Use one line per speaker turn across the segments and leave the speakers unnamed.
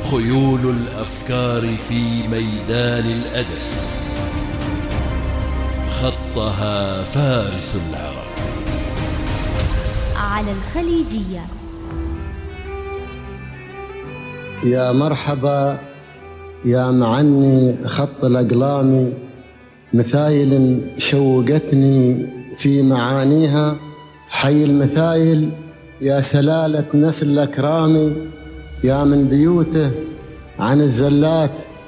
خيول الأفكار في ميدان الأدب، خطها فارس العرب.
على الخليجية.
يا مرحبا يا معني خط الأقلام، مثايل شوقتني في معانيها. حي المثايل يا سلالة نسل الأكرام، يا من بيوته عن الزلات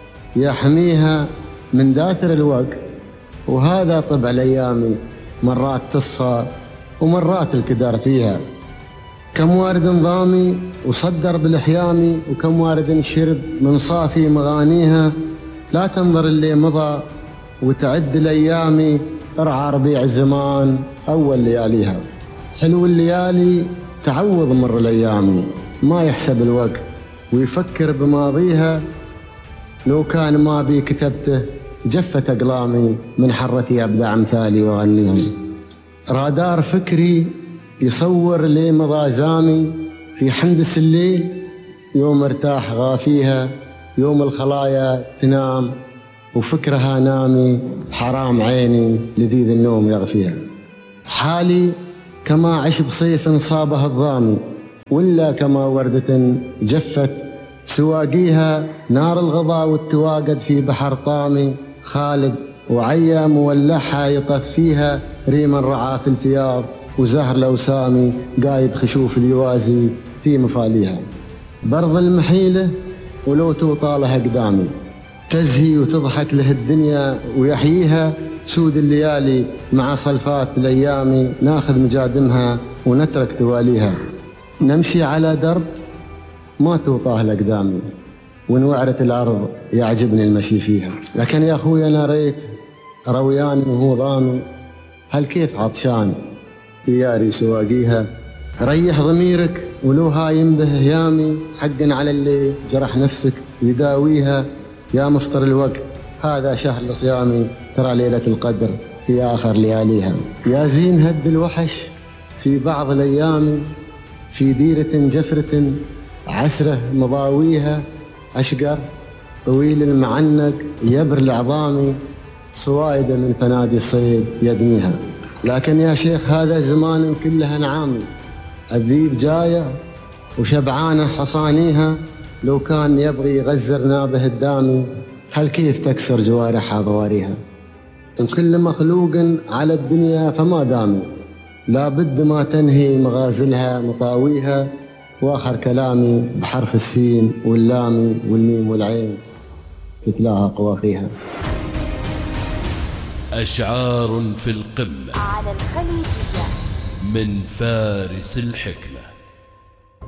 يحميها من داثر الوقت. وهذا طبع الأيام، مرات تصفى ومرات الكدر فيها. كم وارد ضامي وصدر بالإحيام، وكم وارد شرب من صافي مغانيها. لا تنظر اللي مضى وتعد الأيام، ارعى ربيع الزمان أول لياليها. حلو الليالي تعوض مر الأيام، ما يحسب الوقت ويفكر بماضيها. لو كان ما بي كتبته جفت أقلامي، من حرتي أبدع أمثالي وأغنيهم. رادار فكري يصور لي مضى زامي، في حندس الليل يوم ارتاح غافيها. يوم الخلايا تنام وفكرها نامي، حرام عيني لذيذ النوم يغفيها. حالي كما عشب صيف صابها الظامي، ولا كما وردة جفت سواقيها. نار الغضا والتواقد في بحر طامي، خالد وعيا مولحها يطفيها. ريما رعى في الفياض وزهر لوسامي، قايد خشوف اليوازي في مفاليها. برض المحيلة ولو توطالها قدامي، تزهي وتضحك له الدنيا ويحييها. سود الليالي مع صلفات الأيام، ناخذ مجادمها ونترك تواليها. نمشي على درب ما توطاه لقدامي، ونوعرة الأرض يعجبني المشي فيها. لكن يا أخوي أنا ريت روياني وهو ضامي، هل كيف عطشان دياري سواقيها. ريح ضميرك ولو هايم به هيامي، حقا على اللي جرح نفسك يداويها. يا مفطر الوقت هذا شهر صيامي، ترى ليلة القدر في آخر لياليها. يا زين هد الوحش في بعض الأيام، في ديرة جفرة عسره مضاويها. أشقر طويل المعنق يبر العظام، صوايد من فنادي الصيد يدميها. لكن يا شيخ هذا زمان كلها نعامي، الذيب جاية وشبعانة حصانيها. لو كان يبغي يغزر نابه الدامي، هل كيف تكسر جوارحها ضواريها. وكل مخلوق على الدنيا فما دامي، لا بد ما تنهي مغازلها مطاويها. واخر كلامي بحرف السين واللام والميم والعين، تتلاها قوافيها.
أشعار في القمة
على الخليجية
من فارس الحكمة.